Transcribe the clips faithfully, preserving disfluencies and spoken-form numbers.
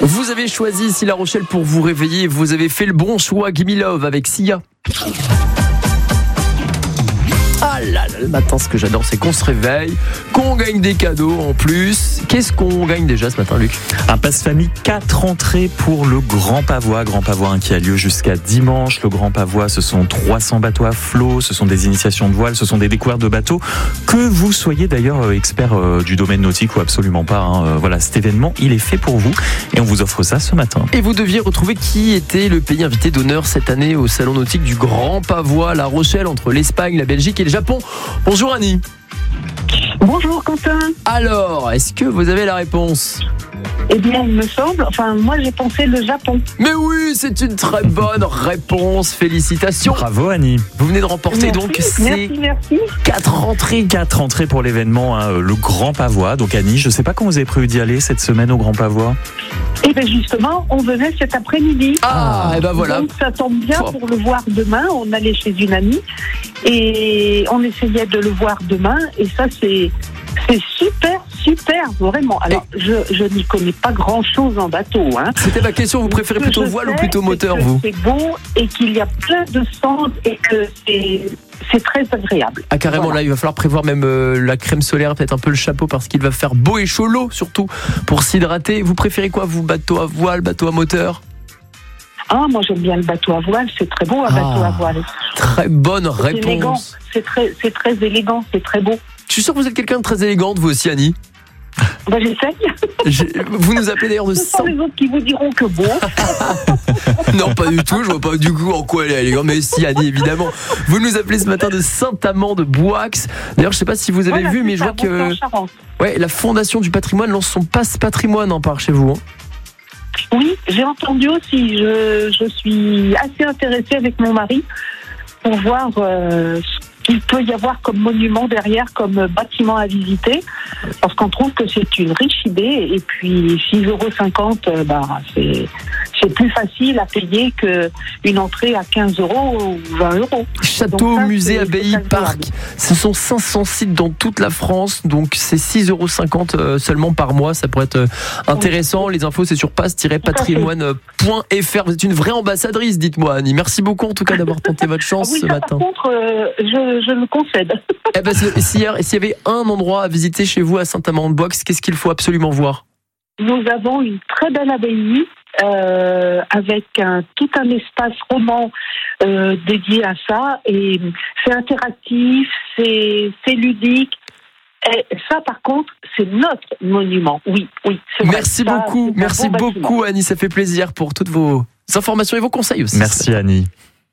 Vous avez choisi ici La Rochelle pour vous réveiller. Vous avez fait le bon choix. Gimme Love avec Sia. Ah là là, le matin, ce que j'adore, c'est qu'on se réveille, qu'on gagne des cadeaux en plus. Qu'est-ce qu'on gagne déjà ce matin, Luc ? Un passe-famille, quatre entrées pour le Grand Pavois. Grand Pavois hein, qui a lieu jusqu'à dimanche. Le Grand Pavois, ce sont trois cents bateaux à flot, ce sont des initiations de voile, ce sont des découvertes de bateaux. Que vous soyez d'ailleurs expert euh, du domaine nautique ou absolument pas, hein, euh, voilà, cet événement, il est fait pour vous et on vous offre ça ce matin. Et vous deviez retrouver qui était le pays invité d'honneur cette année au Salon nautique du Grand Pavois, La Rochelle, entre l'Espagne, la Belgique et le Japon. Bonjour Annie. Bonjour Quentin. Alors, est-ce que vous avez la réponse ? Eh bien, il me semble, enfin moi j'ai pensé le Japon. Mais oui, c'est une très bonne réponse, félicitations. Bravo Annie. Vous venez de remporter Merci, donc merci, ces merci. quatre entrées. Quatre entrées pour l'événement, hein, le Grand Pavois. Donc Annie, je ne sais pas comment vous avez prévu d'y aller cette semaine au Grand Pavois. Et bien justement, on venait cet après-midi. Ah, et ben voilà. Donc ça tombe bien Oh. pour le voir demain. On allait chez une amie et on essayait de le voir demain. Et ça, c'est, c'est super, super, vraiment. Alors, je, je n'y connais pas grand-chose en bateau. Hein. C'était ma question, vous préférez Ce que plutôt je voile ou sais, plutôt c'est moteur, que vous ? C'est beau et qu'il y a plein de centres et que c'est, c'est très agréable. Ah carrément, Voilà. là il va falloir prévoir même euh, la crème solaire, peut-être un peu le chapeau parce qu'il va faire beau et chaud, l'eau surtout pour s'hydrater. Vous préférez quoi, vous, bateau à voile, bateau à moteur ? Ah, moi j'aime bien le bateau à voile, c'est très beau un Ah, bateau à voile. Très bonne C'est élégant, réponse. c'est très, c'est très élégant, c'est très beau. Je suis sûr que vous êtes quelqu'un de très élégante, vous aussi Annie. Ben, j'essaye. J'ai- Vous nous appelez d'ailleurs de Ce sont Saint... les autres qui vous diront que beau. Non, pas du tout, je vois pas du coup en quoi elle est élégante, mais si Annie, évidemment. Vous nous appelez ce matin de Saint-Amand de Boix. D'ailleurs, je sais pas si vous avez Voilà, vu, c'est mais je ça, vois que Monté en Charente. ouais, la Fondation du patrimoine lance son passe patrimoine en part chez vous. Hein. Oui, j'ai entendu aussi. Je, je suis assez intéressée avec mon mari pour voir euh, ce qu'il peut y avoir comme monument derrière, comme bâtiment à visiter, parce qu'on trouve que c'est une riche idée. Et puis six euros cinquante, euh, bah, c'est, c'est plus facile à payer qu'une entrée à quinze euros ou vingt euros. Château, Donc ça, musée, c'est- abbaye, c'est agréable. parc. Ce sont cinq cents sites dans toute la France, donc c'est six euros cinquante euh, seulement par mois. Ça pourrait être euh, intéressant. Les infos, c'est sur passe tiret patrimoine point f r. Vous êtes une vraie ambassadrice, dites-moi, Annie. Merci beaucoup en tout cas d'avoir tenté votre Ah chance oui, ce ça, matin. par contre, euh, je, je le concède. Eh ben, c'est- s'il y a- s'il y avait un endroit à visiter chez vous à Saint-Amand-de-Boix, qu'est-ce qu'il faut absolument voir ? Nous avons une très belle abbaye euh, avec un, tout un espace roman euh, dédié à ça. Et c'est interactif, c'est, c'est ludique. Et ça, par contre, c'est notre monument. Oui, oui. C'est vrai. Merci Ça, beaucoup, c'est un merci bon beaucoup bâtiment. Annie, ça fait plaisir pour toutes vos informations et vos conseils aussi. Merci Annie.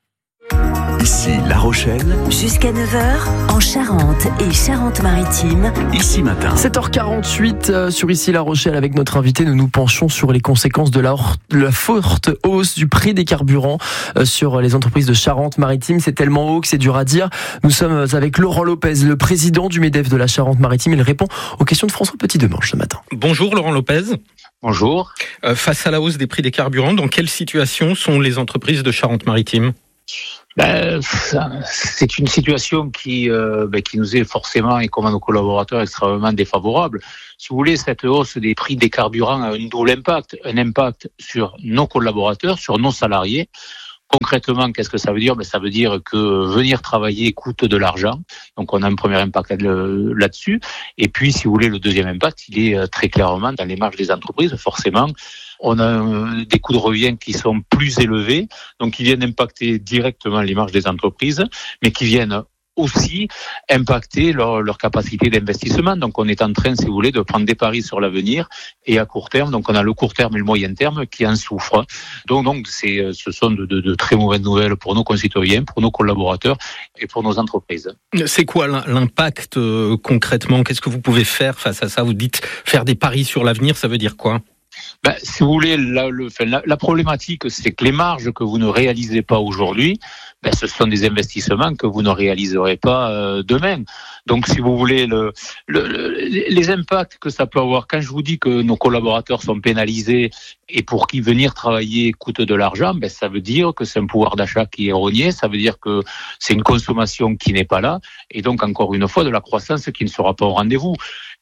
Ici La Rochelle, Jusqu'à neuf heures, en Charente et Charente-Maritime. ici matin. sept heures quarante-huit euh, sur Ici La Rochelle avec notre invité, nous nous penchons sur les conséquences de la, hor- de la forte hausse du prix des carburants euh, sur les entreprises de Charente-Maritime. C'est tellement haut que c'est dur à dire. Nous sommes avec Laurent Lopez, le président du MEDEF de la Charente-Maritime. Il répond aux questions de François Petit-Demange ce matin. Bonjour Laurent Lopez. Bonjour. Euh, face à la hausse des prix des carburants, dans quelle situation sont les entreprises de Charente-Maritime ? Ben, c'est une situation qui, euh, ben, qui nous est forcément, et comme à nos collaborateurs, extrêmement défavorable. Si vous voulez, cette hausse des prix des carburants a un double impact. Un impact sur nos collaborateurs, sur nos salariés. Concrètement, qu'est-ce que ça veut dire? Ben, ça veut dire que venir travailler coûte de l'argent. Donc, on a un premier impact là-dessus. Et puis, si vous voulez, le deuxième impact, il est très clairement dans les marges des entreprises. Forcément, on a des coûts de revient qui sont plus élevés, donc qui viennent impacter directement les marges des entreprises, mais qui viennent aussi impacter leur, leur capacité d'investissement. Donc on est en train, si vous voulez, de prendre des paris sur l'avenir et à court terme. Donc on a le court terme et le moyen terme qui en souffrent. Donc, donc c'est, ce sont de, de, de très mauvaises nouvelles pour nos concitoyens, pour nos collaborateurs et pour nos entreprises. C'est quoi l'impact euh, concrètement? Qu'est-ce que vous pouvez faire face à ça? Vous dites faire des paris sur l'avenir, ça veut dire quoi? Ben, si vous voulez, la, le, enfin, la, la problématique, c'est que les marges que vous ne réalisez pas aujourd'hui, ben, ce sont des investissements que vous ne réaliserez pas euh, demain. Donc, si vous voulez, le, le, le, les impacts que ça peut avoir, quand je vous dis que nos collaborateurs sont pénalisés et pour qui venir travailler coûte de l'argent, ben, ça veut dire que c'est un pouvoir d'achat qui est rogné, ça veut dire que c'est une consommation qui n'est pas là, et donc, encore une fois, de la croissance qui ne sera pas au rendez-vous.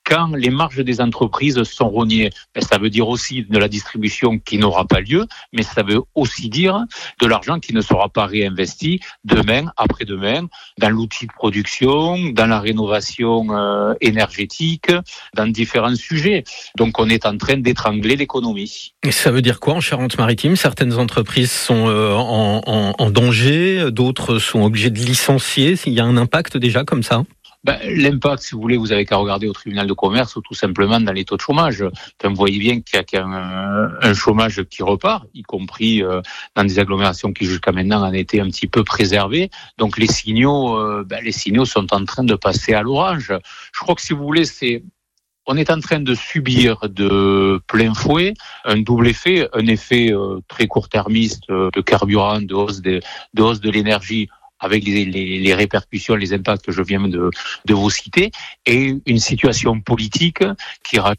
Quand les marges des entreprises sont rognées, ben ça veut dire aussi de la distribution qui n'aura pas lieu, mais ça veut aussi dire de l'argent qui ne sera pas réinvesti demain, après-demain, dans l'outil de production, dans la rénovation euh, énergétique, dans différents sujets. Donc on est en train d'étrangler l'économie. Et ça veut dire quoi en Charente-Maritime ? Certaines entreprises sont euh, en, en, en danger, d'autres sont obligées de licencier. Il y a un impact déjà comme ça ? Ben, l'impact, si vous voulez, vous avez qu'à regarder au tribunal de commerce ou tout simplement dans les taux de chômage. Enfin, vous voyez bien qu'il y a, qu'il y a un, un chômage qui repart, y compris euh, dans des agglomérations qui jusqu'à maintenant en étaient un petit peu préservées. Donc les signaux, euh, ben, les signaux sont en train de passer à l'orage. Je crois que si vous voulez, c'est on est en train de subir de plein fouet un double effet, un effet euh, très court-termiste euh, de carburant, de hausse de, de hausse de l'énergie, avec les, les, les répercussions, les impacts que je viens de, de vous citer, et une situation politique qui rajoute,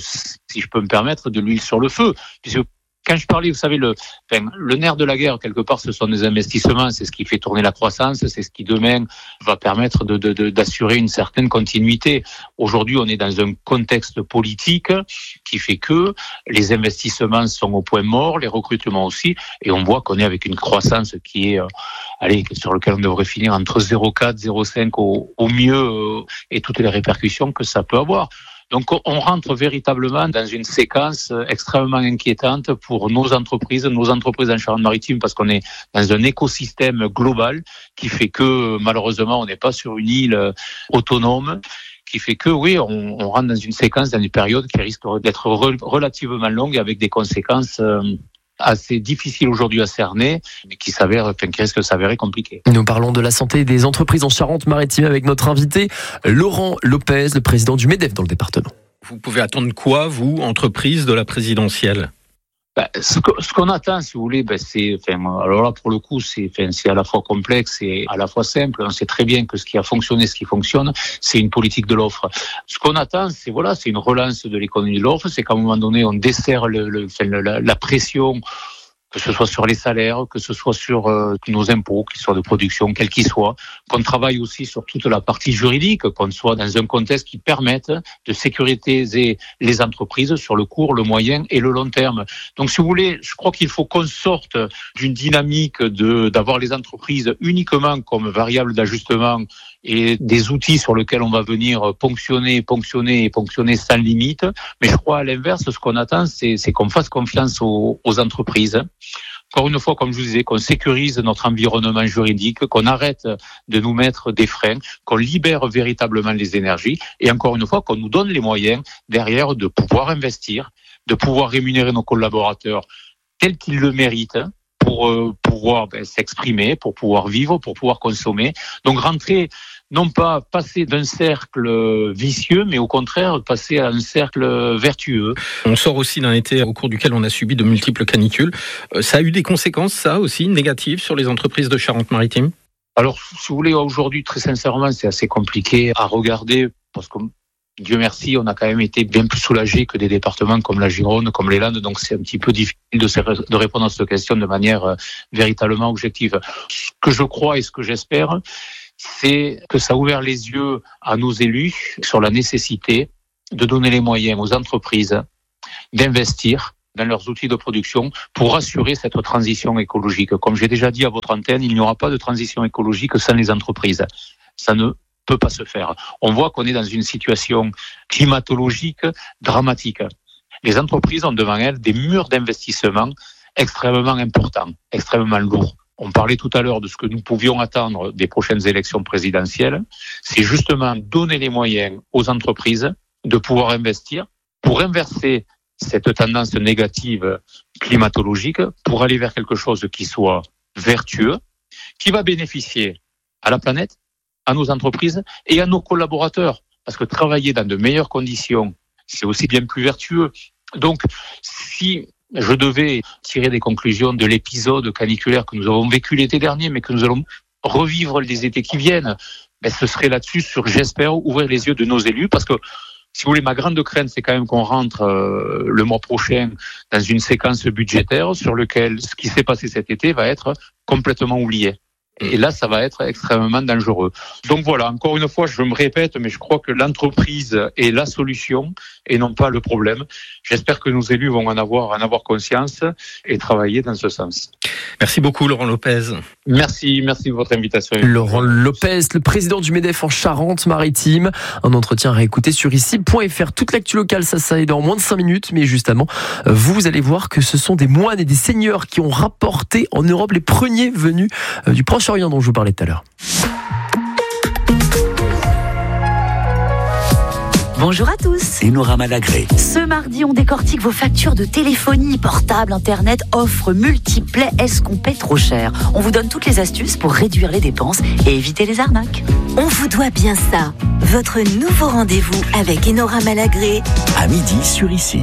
si je peux me permettre, de l'huile sur le feu. Puisque quand je parlais, vous savez, le, enfin, le nerf de la guerre, quelque part, ce sont des investissements, c'est ce qui fait tourner la croissance, c'est ce qui, demain, va permettre de, de, de, d'assurer une certaine continuité. Aujourd'hui, on est dans un contexte politique qui fait que les investissements sont au point mort, les recrutements aussi, et on voit qu'on est avec une croissance qui est, euh, allez, sur laquelle on devrait finir entre zéro virgule quatre, zéro virgule cinq au, au mieux, euh, et toutes les répercussions que ça peut avoir. Donc on rentre véritablement dans une séquence extrêmement inquiétante pour nos entreprises, nos entreprises en Charente-Maritime, parce qu'on est dans un écosystème global qui fait que malheureusement on n'est pas sur une île autonome, qui fait que oui, on, on rentre dans une séquence, dans une période qui risque d'être re, relativement longue avec des conséquences euh, assez difficile aujourd'hui à cerner, mais qui s'avère, enfin, qui risque de s'avérer compliqué. Nous parlons de la santé des entreprises en Charente-Maritime avec notre invité Laurent Lopez, le président du MEDEF dans le département. Vous pouvez attendre quoi, vous, entreprise de la présidentielle ? Ben, ce, que, ce qu'on attend, si vous voulez, ben, c'est, enfin, alors là, pour le coup, c'est, enfin, c'est à la fois complexe et à la fois simple. On sait très bien que ce qui a fonctionné, ce qui fonctionne, c'est une politique de l'offre. Ce qu'on attend, c'est, voilà, c'est une relance de l'économie de l'offre. C'est qu'à un moment donné, on desserre le, le, enfin, la, la pression, que ce soit sur les salaires, que ce soit sur euh, nos impôts, qu'ils soient de production, quels qu'ils soient, qu'on travaille aussi sur toute la partie juridique, qu'on soit dans un contexte qui permette de sécuriser les entreprises sur le court, le moyen et le long terme. Donc, si vous voulez, je crois qu'il faut qu'on sorte d'une dynamique de d'avoir les entreprises uniquement comme variable d'ajustement et des outils sur lesquels on va venir ponctionner, ponctionner et ponctionner sans limite. Mais je crois à l'inverse, ce qu'on attend, c'est, c'est qu'on fasse confiance aux, aux entreprises. Encore une fois, comme je vous disais, qu'on sécurise notre environnement juridique, qu'on arrête de nous mettre des freins, qu'on libère véritablement les énergies et encore une fois, qu'on nous donne les moyens derrière de pouvoir investir, de pouvoir rémunérer nos collaborateurs tels qu'ils le méritent, pour euh, pouvoir ben, s'exprimer, pour pouvoir vivre, pour pouvoir consommer. Donc rentrer, non pas passer d'un cercle vicieux, mais au contraire passer à un cercle vertueux. On sort aussi d'un été au cours duquel on a subi de multiples canicules. Euh, ça a eu des conséquences, ça aussi, négatives sur les entreprises de Charente-Maritime ? Alors, si vous voulez, aujourd'hui, très sincèrement, c'est assez compliqué à regarder, parce que Dieu merci, on a quand même été bien plus soulagés que des départements comme la Gironde, comme les Landes, donc c'est un petit peu difficile de, de répondre à cette question de manière euh, véritablement objective. Ce que je crois et ce que j'espère, c'est que ça a ouvert les yeux à nos élus sur la nécessité de donner les moyens aux entreprises d'investir dans leurs outils de production pour assurer cette transition écologique. Comme j'ai déjà dit à votre antenne, il n'y aura pas de transition écologique sans les entreprises. Ça ne peut pas se faire. On voit qu'on est dans une situation climatologique dramatique. Les entreprises ont devant elles des murs d'investissement extrêmement importants, extrêmement lourds. On parlait tout à l'heure de ce que nous pouvions attendre des prochaines élections présidentielles. C'est justement donner les moyens aux entreprises de pouvoir investir pour inverser cette tendance négative climatologique, pour aller vers quelque chose qui soit vertueux, qui va bénéficier à la planète, à nos entreprises et à nos collaborateurs. Parce que travailler dans de meilleures conditions, c'est aussi bien plus vertueux. Donc, si je devais tirer des conclusions de l'épisode caniculaire que nous avons vécu l'été dernier, mais que nous allons revivre les étés qui viennent, ben ce serait là-dessus sur, j'espère, ouvrir les yeux de nos élus. Parce que, si vous voulez, ma grande crainte, c'est quand même qu'on rentre euh, le mois prochain dans une séquence budgétaire sur laquelle ce qui s'est passé cet été va être complètement oublié. Et là, ça va être extrêmement dangereux. Donc voilà, encore une fois, je me répète, mais je crois que l'entreprise est la solution et non pas le problème. J'espère que nos élus vont en avoir, en avoir conscience et travailler dans ce sens. Merci beaucoup, Laurent Lopez. Merci, merci de votre invitation. Laurent Lopez, le président du MEDEF en Charente-Maritime. Un entretien à réécouter sur ici point f r. Toute l'actu locale, ça, ça est dans moins de cinq minutes. Mais justement, vous allez voir que ce sont des moines et des seigneurs qui ont rapporté en Europe les premiers venus du Proche-Orient dont je vous parlais tout à l'heure. Bonjour à tous. Enora Malagré. Ce mardi, on décortique vos factures de téléphonie, portable, internet, offres multiples. Est-ce qu'on paie trop cher ? On vous donne toutes les astuces pour réduire les dépenses et éviter les arnaques. On vous doit bien ça. Votre nouveau rendez-vous avec Enora Malagré. À midi sur Ici.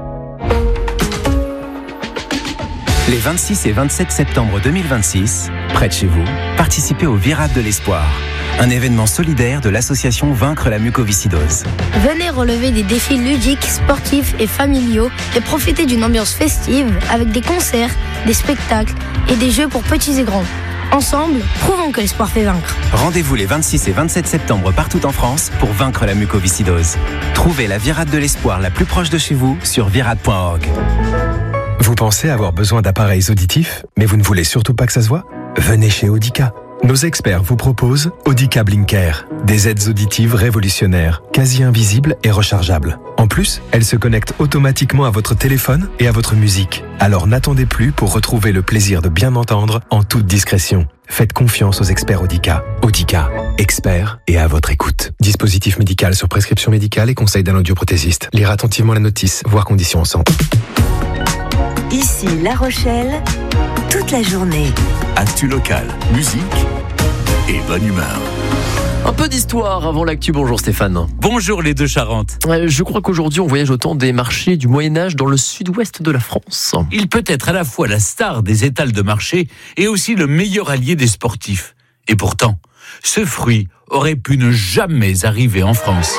Les vingt-six et vingt-sept septembre deux mille vingt-six, près de chez vous, participez au Virade de l'Espoir, un événement solidaire de l'association Vaincre la mucoviscidose. Venez relever des défis ludiques, sportifs et familiaux et profiter d'une ambiance festive avec des concerts, des spectacles et des jeux pour petits et grands. Ensemble, prouvons que l'espoir fait vaincre. Rendez-vous les vingt-six et vingt-sept septembre partout en France pour vaincre la mucoviscidose. Trouvez la Virade de l'Espoir la plus proche de chez vous sur virade point org. Vous pensez avoir besoin d'appareils auditifs, mais vous ne voulez surtout pas que ça se voit ? Venez chez Audica. Nos experts vous proposent Audica Blinker, des aides auditives révolutionnaires, quasi invisibles et rechargeables. En plus, elles se connectent automatiquement à votre téléphone et à votre musique. Alors n'attendez plus pour retrouver le plaisir de bien entendre en toute discrétion. Faites confiance aux experts Audica. Audica, experts et à votre écoute. Dispositif médical sur prescription médicale et conseil d'un audioprothésiste. Lire attentivement la notice, voir conditions en santé. Ici La Rochelle, toute la journée. Actu locale, musique et bonne humeur. Un peu d'histoire avant l'actu. Bonjour Stéphane. Bonjour les deux Charentes. Je crois qu'aujourd'hui on voyage au temps des marchés du Moyen-Âge dans le sud-ouest de la France. Il peut être à la fois la star des étals de marché et aussi le meilleur allié des sportifs. Et pourtant, ce fruit aurait pu ne jamais arriver en France.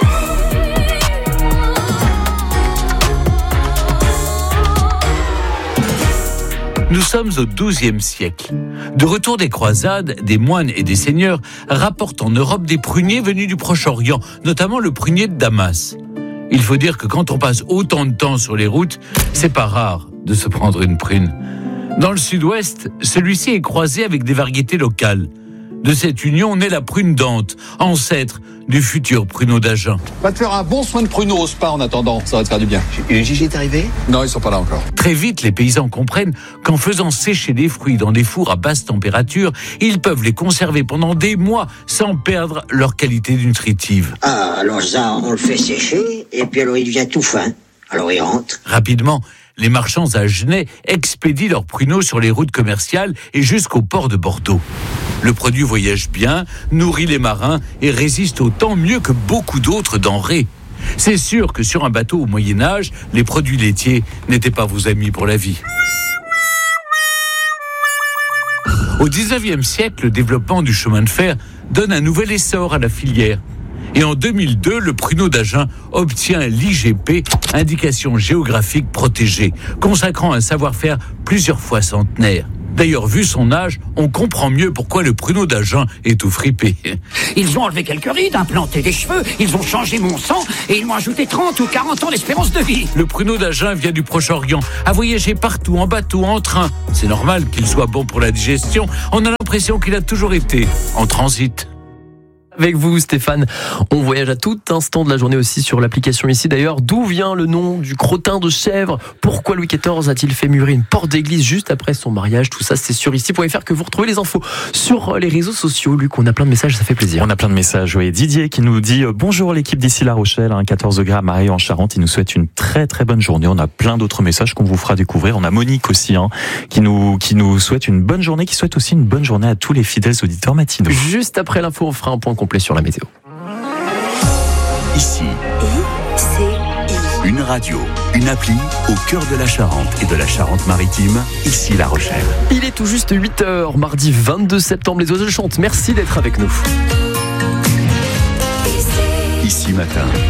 Nous sommes au douzième siècle. De retour des croisades, des moines et des seigneurs rapportent en Europe des pruniers venus du Proche-Orient, notamment le prunier de Damas. Il faut dire que quand on passe autant de temps sur les routes, c'est pas rare de se prendre une prune. Dans le sud-ouest, celui-ci est croisé avec des variétés locales. De cette union naît la prune d'Ante, ancêtre du futur pruneau d'Agen. Va te faire un bon soin de pruneau au spa en attendant, ça va te faire du bien. Et le Gigi est arrivé ? Non, ils sont pas là encore. Très vite, les paysans comprennent qu'en faisant sécher des fruits dans des fours à basse température, ils peuvent les conserver pendant des mois sans perdre leur qualité nutritive. Ah, alors ça, on le fait sécher, et puis alors il devient tout fin. Alors il rentre. Rapidement, les marchands agenais expédient leurs pruneaux sur les routes commerciales et jusqu'au port de Bordeaux. Le produit voyage bien, nourrit les marins et résiste au temps mieux que beaucoup d'autres denrées. C'est sûr que sur un bateau au Moyen-Âge, les produits laitiers n'étaient pas vos amis pour la vie. Au dix-neuvième siècle, le développement du chemin de fer donne un nouvel essor à la filière. Et en deux mille deux, le pruneau d'Agen obtient l'I G P, indication géographique protégée, consacrant un savoir-faire plusieurs fois centenaire. D'ailleurs, vu son âge, on comprend mieux pourquoi le pruneau d'Agen est tout fripé. Ils ont enlevé quelques rides, implanté des cheveux, ils ont changé mon sang et ils m'ont ajouté trente ou quarante ans d'espérance de vie. Le pruneau d'Agen vient du Proche-Orient, a voyagé partout, en bateau, en train. C'est normal qu'il soit bon pour la digestion. On a l'impression qu'il a toujours été en transit. Avec vous Stéphane, on voyage à tout instant de la journée aussi sur l'application ici. D'ailleurs, d'où vient le nom du crottin de chèvre ? Pourquoi Louis quatorze a-t-il fait murer une porte d'église juste après son mariage ? Tout ça, c'est sur ici point f r que vous retrouvez les infos. Sur les réseaux sociaux, Luc, on a plein de messages, ça fait plaisir. On a plein de messages, oui. Didier qui nous dit « Bonjour l'équipe d'ici La Rochelle, hein, quatorze degrés à Marais en Charente. Il nous souhaite une très très bonne journée. » On a plein d'autres messages qu'on vous fera découvrir. On a Monique aussi, hein, qui, nous, qui nous souhaite une bonne journée, qui souhaite aussi une bonne journée à tous les fidèles auditeurs matinaux. Juste après l'info, on fera un point complet sur la météo. Ici, une radio, une appli au cœur de la Charente et de la Charente-Maritime, ici La Rochelle. Il est tout juste huit heures, mardi vingt-deux septembre, les oiseaux chantent. Merci d'être avec nous. Ici matin. Quand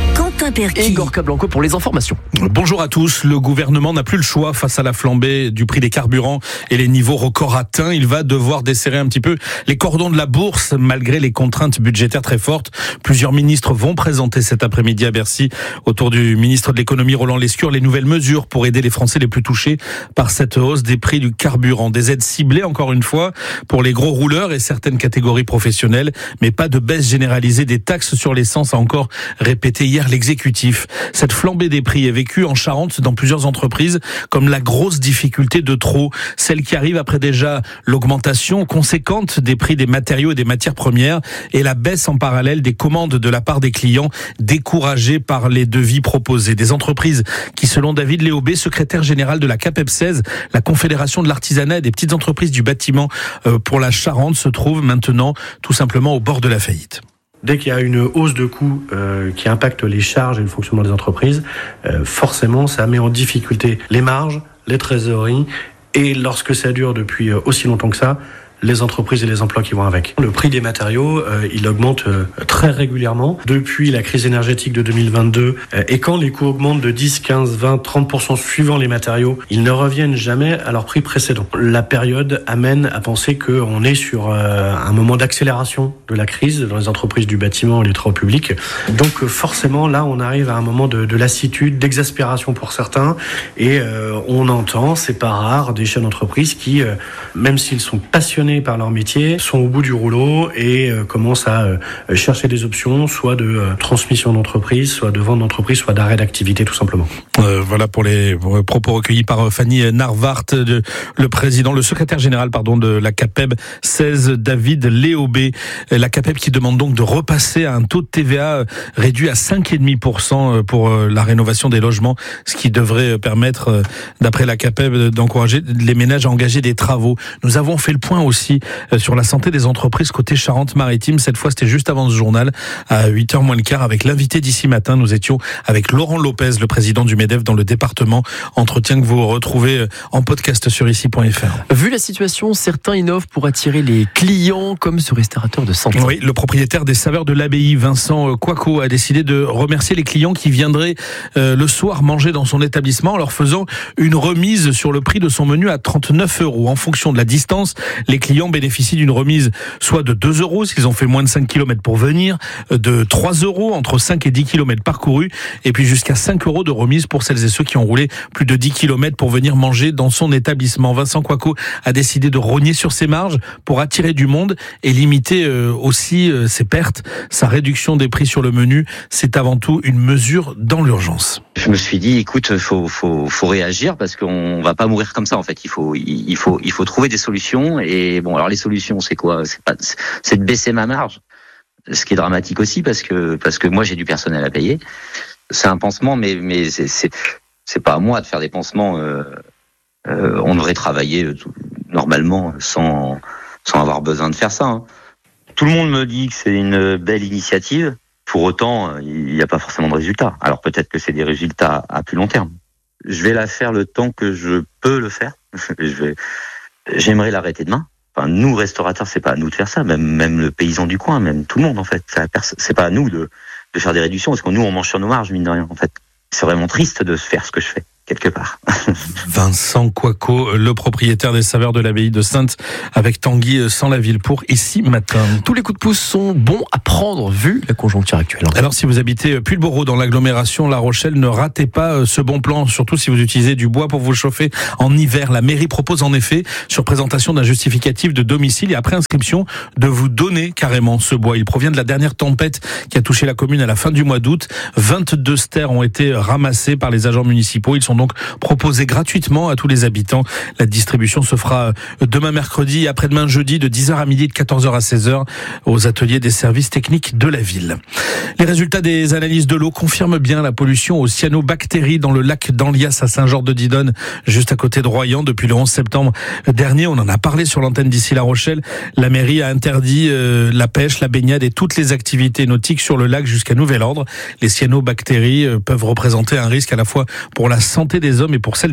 Quentin Perquis. Et Gorka Blanco pour les informations. Bonjour à tous. Le gouvernement n'a plus le choix face à la flambée du prix des carburants et les niveaux records atteints. Il va devoir desserrer un petit peu les cordons de la bourse malgré les contraintes budgétaires très fortes. Plusieurs ministres vont présenter cet après-midi à Bercy, autour du ministre de l'économie Roland Lescure, les nouvelles mesures pour aider les Français les plus touchés par cette hausse des prix du carburant. Des aides ciblées, encore une fois, pour les gros rouleurs et certaines catégories professionnelles, mais pas de baisse généralisée des taxes sur l'essence, a encore répété hier l'exécutif. Cette flambée des prix est vécue en Charente dans plusieurs entreprises comme la grosse difficulté de trop, celle qui arrive après déjà l'augmentation conséquente des prix des matériaux et des matières premières et la baisse en parallèle des commandes de la part des clients découragés par les devis proposés. Des entreprises qui, selon David Léaubé, secrétaire général de la C A P E B seize, la Confédération de l'artisanat et des petites entreprises du bâtiment pour la Charente, se trouvent maintenant tout simplement au bord de la faillite. Dès qu'il y a une hausse de coûts euh, qui impacte les charges et le fonctionnement des entreprises, euh, forcément ça met en difficulté les marges, les trésoreries, et lorsque ça dure depuis aussi longtemps que ça, les entreprises et les emplois qui vont avec. Le prix des matériaux, euh, il augmente euh, très régulièrement depuis la crise énergétique de deux mille vingt-deux. Euh, et quand les coûts augmentent de dix, quinze, vingt, trente pour cent suivant les matériaux, ils ne reviennent jamais à leur prix précédent. La période amène à penser qu'on est sur euh, un moment d'accélération de la crise dans les entreprises du bâtiment et les travaux publics. Donc euh, forcément, là, on arrive à un moment de, de lassitude, d'exaspération pour certains. Et euh, on entend, c'est pas rare, des chefs d'entreprise qui, euh, même s'ils sont passionnés par leur métier, sont au bout du rouleau et euh, commencent à euh, chercher des options, soit de euh, transmission d'entreprise, soit de vente d'entreprise, soit d'arrêt d'activité tout simplement. Euh, voilà pour les propos recueillis par Fanny Narvart, de, le président, le secrétaire général pardon de la C A P E B seize, David Léaubé. La C A P E B qui demande donc de repasser à un taux de T V A réduit à cinq virgule cinq pour cent pour la rénovation des logements, ce qui devrait permettre, d'après la C A P E B, d'encourager les ménages à engager des travaux. Nous avons fait le point aussi sur la santé des entreprises côté Charente-Maritime. Cette fois, c'était juste avant ce journal, à huit heures moins le quart, avec l'invité d'ici matin. Nous étions avec Laurent Lopez, le président du MEDEF dans le département. Entretien que vous retrouvez en podcast sur ici point f r. Vu la situation, certains innovent pour attirer les clients, comme ce restaurateur de Santé. Oui, le propriétaire des Saveurs de l'Abbaye, Vincent Coicot, a décidé de remercier les clients qui viendraient euh, le soir manger dans son établissement en leur faisant une remise sur le prix de son menu à trente-neuf euros. En fonction de la distance, les clients bénéficient d'une remise soit de deux euros s'ils ont fait moins de cinq kilomètres pour venir, de trois euros entre cinq et dix kilomètres parcourus, et puis jusqu'à cinq euros de remise pour celles et ceux qui ont roulé plus de dix kilomètres pour venir manger dans son établissement. Vincent Coicot a décidé de rogner sur ses marges pour attirer du monde et limiter aussi ses pertes. Sa réduction des prix sur le menu, c'est avant tout une mesure dans l'urgence. Je me suis dit, écoute, faut faut faut réagir parce qu'on va pas mourir comme ça en fait. Il faut il faut il faut trouver des solutions. Et bon, alors les solutions, c'est quoi ? C'est pas c'est de baisser ma marge. Ce qui est dramatique aussi parce que parce que moi j'ai du personnel à payer. C'est un pansement, mais mais c'est c'est c'est pas à moi de faire des pansements. Euh, euh, on devrait travailler tout, normalement sans sans avoir besoin de faire ça. Hein. Tout le monde me dit que c'est une belle initiative. Pour autant, il n'y a pas forcément de résultats. Alors peut-être que c'est des résultats à plus long terme. Je vais la faire le temps que je peux le faire. Je vais, j'aimerais l'arrêter demain. Enfin, nous, restaurateurs, c'est pas à nous de faire ça. Même, même le paysan du coin, même tout le monde, en fait. C'est pas à nous de, de faire des réductions, parce que nous, on mange sur nos marges, mine de rien, en fait. C'est vraiment triste de faire ce que je fais, quelque part. Vincent Coicot, le propriétaire des Saveurs de l'Abbaye de Saintes, avec Tanguy sans la ville pour ici matin. Tous les coups de pouce sont bons à prendre vu la conjoncture actuelle. Alors si vous habitez Pulboro dans l'agglomération La Rochelle, ne ratez pas ce bon plan, surtout si vous utilisez du bois pour vous chauffer en hiver. La mairie propose en effet, sur présentation d'un justificatif de domicile et après inscription, de vous donner carrément ce bois. Il provient de la dernière tempête qui a touché la commune à la fin du mois d'août. vingt-deux stères ont été ramassés par les agents municipaux. Ils sont donc proposés gratuitement à tous les habitants. La distribution se fera demain mercredi et après-demain jeudi de dix heures à midi et de quatorze heures à seize heures aux ateliers des services techniques de la ville. Les résultats des analyses de l'eau confirment bien la pollution aux cyanobactéries dans le lac d'Anlias à Saint-Georges-de-Didonne, juste à côté de Royan depuis le onze septembre dernier. On en a parlé sur l'antenne d'ici La Rochelle. La mairie a interdit euh, la pêche, la baignade et toutes les activités nautiques sur le lac jusqu'à nouvel ordre. Les cyanobactéries euh, peuvent représenter un risque à la fois pour la santé des hommes et pour celle des animaux.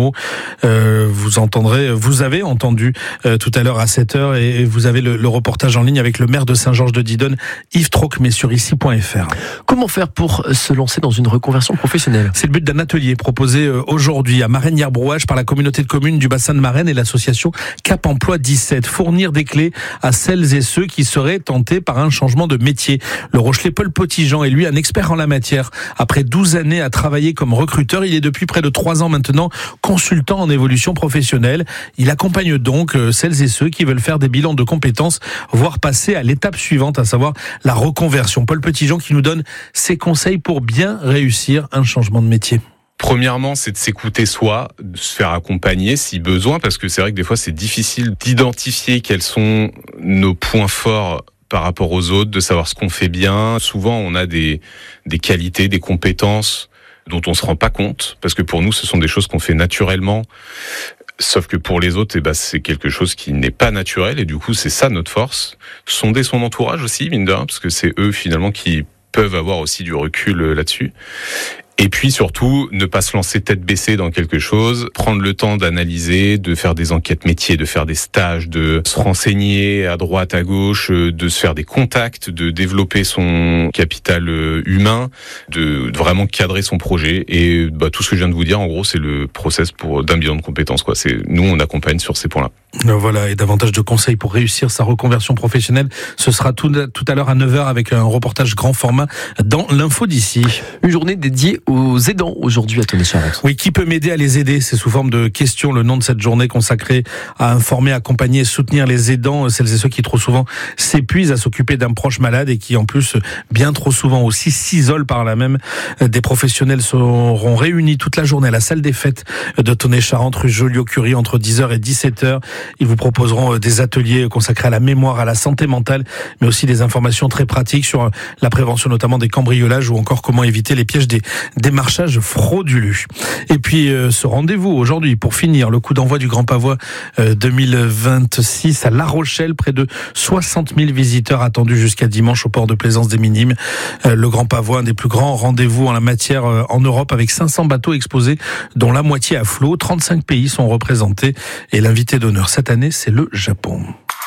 mots. Euh, vous entendrez, vous avez entendu euh, tout à l'heure à sept heures et vous avez le, le reportage en ligne avec le maire de Saint-Georges-de-Didonne, Yves Trocmé, sur ici point f r. Comment faire pour se lancer dans une reconversion professionnelle ? C'est le but d'un atelier proposé aujourd'hui à Marennes-Yerbrouage par la communauté de communes du bassin de Marennes et l'association Cap Emploi dix-sept. Fournir des clés à celles et ceux qui seraient tentés par un changement de métier. Le Rochelais Paul Potigean est lui un expert en la matière. Après douze années à travailler comme recruteur, il est depuis près de trois ans maintenant consultant en évolution professionnelle. Il accompagne donc celles et ceux qui veulent faire des bilans de compétences, voire passer à l'étape suivante, à savoir la reconversion. Paul Potigean qui nous donne ses conseils pour bien réussir un changement de métier. Premièrement, c'est de s'écouter soi, de se faire accompagner si besoin, parce que c'est vrai que des fois c'est difficile d'identifier quels sont nos points forts par rapport aux autres, de savoir ce qu'on fait bien. Souvent, on a des, des qualités, des compétences dont on se rend pas compte, parce que pour nous, ce sont des choses qu'on fait naturellement. Sauf que pour les autres, eh ben, c'est quelque chose qui n'est pas naturel, et du coup, c'est ça notre force. Sonder son entourage aussi, mine de rien, parce que c'est eux finalement qui peuvent avoir aussi du recul là-dessus. Et puis surtout, ne pas se lancer tête baissée dans quelque chose, prendre le temps d'analyser, de faire des enquêtes métiers, de faire des stages, de se renseigner à droite, à gauche, de se faire des contacts, de développer son capital humain, de vraiment cadrer son projet. Et bah, tout ce que je viens de vous dire, en gros, c'est le process pour d'un bilan de compétences, quoi. C'est, nous, on accompagne sur ces points-là. Voilà, et davantage de conseils pour réussir sa reconversion professionnelle. Ce sera tout, tout à l'heure à neuf heures avec un reportage grand format dans l'info d'ici. Une journée dédiée aux aidants aujourd'hui à Tonnet-Charente. Oui, qui peut m'aider à les aider ? C'est sous forme de questions le nom de cette journée consacrée à informer, accompagner et soutenir les aidants, celles et ceux qui trop souvent s'épuisent à s'occuper d'un proche malade et qui en plus bien trop souvent aussi s'isolent par là même. Des professionnels seront réunis toute la journée à la salle des fêtes de Tonnet-Charente, rue Joliot-Curie, entre dix heures et dix-sept heures. Ils vous proposeront des ateliers consacrés à la mémoire, à la santé mentale, mais aussi des informations très pratiques sur la prévention notamment des cambriolages ou encore comment éviter les pièges des démarchages frauduleux. Et puis euh, ce rendez-vous aujourd'hui pour finir, le coup d'envoi du Grand Pavois euh, deux mille vingt-six à La Rochelle, près de soixante mille visiteurs attendus jusqu'à dimanche au port de plaisance des Minimes. Euh, le Grand Pavois, un des plus grands rendez-vous en la matière euh, en Europe, avec cinq cents bateaux exposés, dont la moitié à flot. trente-cinq pays sont représentés et l'invité d'honneur cette année, c'est le Japon.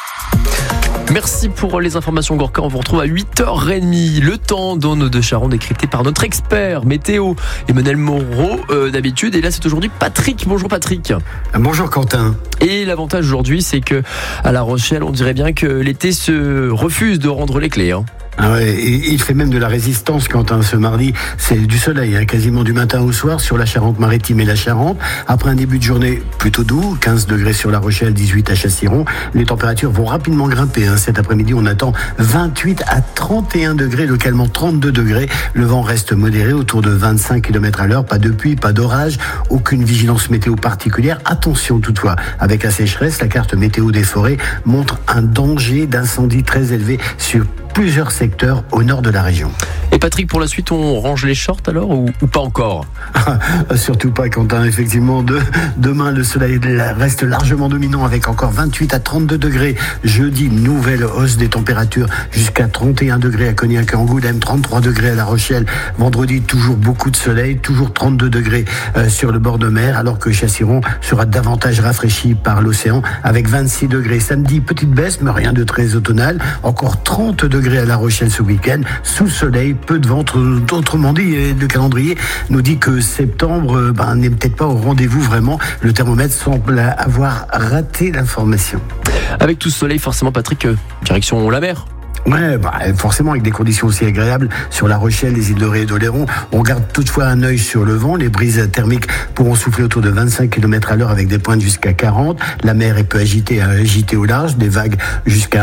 Merci pour les informations, Gorka. On vous retrouve à huit heures trente. Le temps dans nos deux Charons décrypté par notre expert météo, Emmanuel Moreau, euh, d'habitude. Et là, c'est aujourd'hui Patrick. Bonjour Patrick. Bonjour Quentin. Et l'avantage aujourd'hui, c'est que à La Rochelle, on dirait bien que l'été se refuse de rendre les clés. Hein. Ah ouais, et il fait même de la résistance, Quentin, ce mardi. C'est du soleil, hein, quasiment du matin au soir sur la Charente-Maritime et la Charente. Après un début de journée plutôt doux, quinze degrés sur La Rochelle, dix-huit à Chassiron. Les températures vont rapidement grimper. Hein. Cet après-midi, on attend vingt-huit à trente et un degrés, localement trente-deux degrés. Le vent reste modéré, autour de vingt-cinq kilomètres à l'heure. Pas de pluie, pas d'orage, aucune vigilance météo particulière. Attention toutefois, avec la sécheresse, la carte météo des forêts montre un danger d'incendie très élevé sur plusieurs secteurs au nord de la région. Et Patrick, pour la suite, on range les shorts alors ou, ou pas encore? Surtout pas, Quentin. Effectivement, de, demain, le soleil reste largement dominant avec encore vingt-huit à trente-deux degrés. Jeudi, nouvelle hausse des températures jusqu'à trente et un degrés à Cognac et Angoulême, trente-trois degrés à La Rochelle. Vendredi, toujours beaucoup de soleil, toujours trente-deux degrés euh, sur le bord de mer, alors que Chassiron sera davantage rafraîchi par l'océan avec vingt-six degrés. Samedi, petite baisse, mais rien de très automnal. Encore trente degrés à La Rochelle ce week-end, sous soleil, peu de vent. Autrement dit, le calendrier nous dit que septembre ben, n'est peut-être pas au rendez-vous vraiment. Le thermomètre semble avoir raté l'information. Avec tout ce soleil, forcément, Patrick, euh, direction la mer. Ouais, bah, forcément avec des conditions aussi agréables sur La Rochelle, les îles de Ré et d'Oléron. On garde toutefois un œil sur le vent. Les brises thermiques pourront souffler autour de vingt-cinq kilomètres à l'heure avec des pointes jusqu'à quarante. La mer est peu agitée, agitée au large, des vagues jusqu'à